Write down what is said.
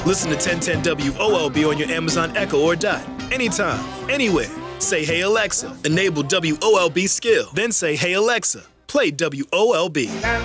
Listen to 1010 WOLB on your Amazon Echo or Dot. Anytime, anywhere. Say, "Hey Alexa," enable WOLB skill. Then say, "Hey Alexa, play WOLB."